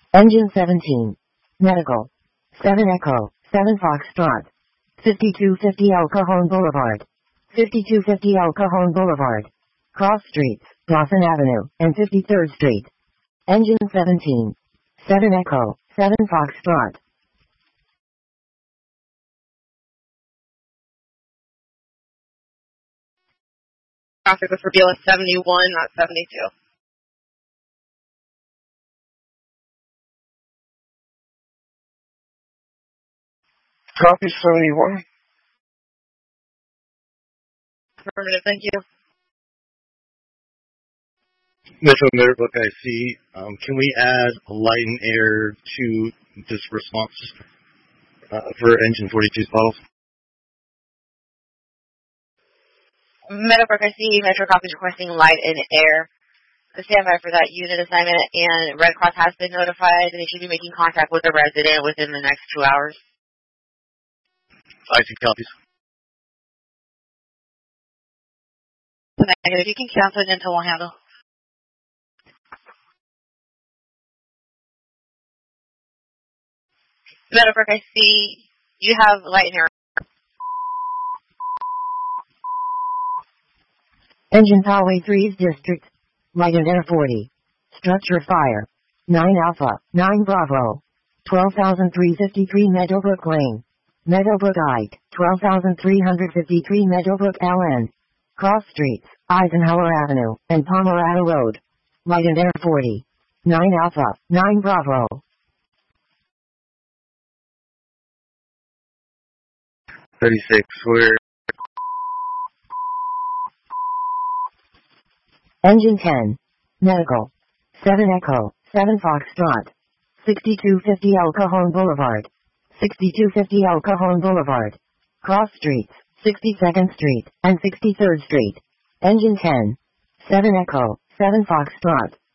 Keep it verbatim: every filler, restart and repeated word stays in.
Engine seventeen. Medical. seven Echo, seven Foxtrot. fifty-two fifty El Cajon Boulevard. fifty-two fifty El Cajon Boulevard. Cross Streets, Dawson Avenue, and fifty-third Street. Engine seventeen. seven Echo, seven Foxtrot. Traffic was for B L S seventy-one, not seventy-two. Copy seventy-one. Affirmative, thank you. Metro Meadowbrook, I see. Um, can we add light and air to this response uh, for engine forty-two's bottles? Meadowbrook, I see. Metro Coffee is requesting light and air. The standby for that unit assignment, and Red Cross has been notified, and they should be making contact with the resident within the next two hours. I see copies. Negative. You can cancel it until we'll handle. Meadowbrook, I see you have light and air. Engine Highway three's District. Light and Air forty. Structure Fire. nine Alpha, nine Bravo. twelve thousand three hundred fifty-three Meadowbrook Lane. Meadowbrook Ike, twelve thousand three hundred fifty-three Meadowbrook L N. Cross Streets, Eisenhower Avenue, and Pomerado Road. Light and Air forty. nine Alpha, nine Bravo. thirty-six, where? Engine ten. Medical. seven Echo, seven Foxtrot. sixty-two fifty El Cajon Boulevard. sixty-two fifty El Cajon Boulevard. Cross Streets, sixty-second Street, and sixty-third Street. Engine ten. seven Echo, seven Foxtrot.